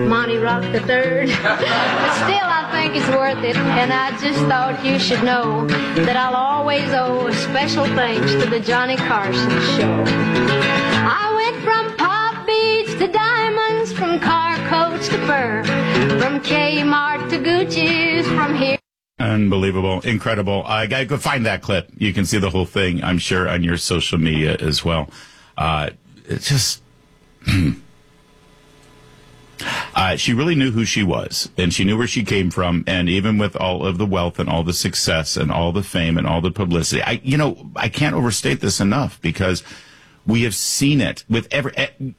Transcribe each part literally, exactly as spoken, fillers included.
Monty Rock the Third. But still, I think it's worth it, and I just thought you should know that I'll always owe a special thanks to the Johnny Carson Show. I went from pop beads to diamonds, from car coats to fur, from Kmart to Gucci's, from here. Unbelievable. Incredible. I got to go find that clip. You can see the whole thing, I'm sure, on your social media as well. Uh, it's just... Uh, she really knew who she was, and she knew where she came from, and even with all of the wealth and all the success and all the fame and all the publicity, I, you know, I can't overstate this enough, because we have seen it with every...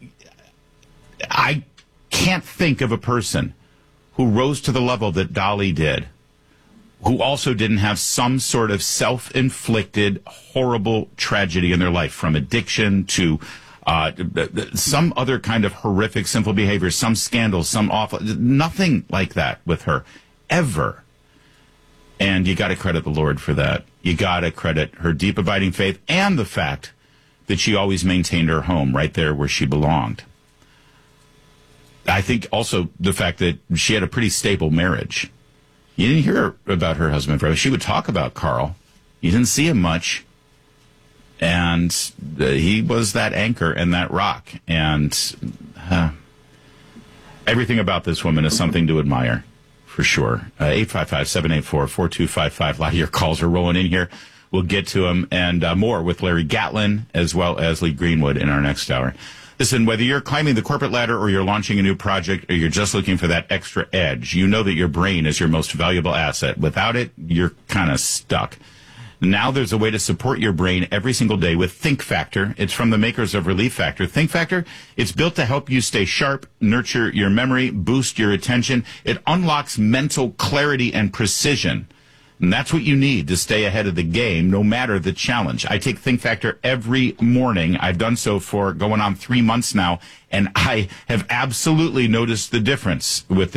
I can't think of a person who rose to the level that Dolly did, who also didn't have some sort of self-inflicted, horrible tragedy in their life, from addiction to... Uh, some other kind of horrific, sinful behavior, some scandals, some awful, nothing like that with her, ever. And you got to credit the Lord for that. You got to credit her deep abiding faith and the fact that she always maintained her home right there where she belonged. I think also the fact that she had a pretty stable marriage. You didn't hear about her husband forever. She would talk about Carl. You didn't see him much. And uh, he was that anchor and that rock. And uh, everything about this woman is something to admire, for sure. Uh, eight five five, seven eight four, four two five five. A lot of your calls are rolling in here. We'll get to them and uh, more with Larry Gatlin as well as Lee Greenwood in our next hour. Listen, whether you're climbing the corporate ladder or you're launching a new project or you're just looking for that extra edge, you know that your brain is your most valuable asset. Without it, you're kind of stuck. Now there's a way to support your brain every single day with Think Factor. It's from the makers of Relief Factor. Think Factor, it's built to help you stay sharp, nurture your memory, boost your attention. It unlocks mental clarity and precision. And that's what you need to stay ahead of the game, no matter the challenge. I take Think Factor every morning. I've done so for going on three months now, and I have absolutely noticed the difference with the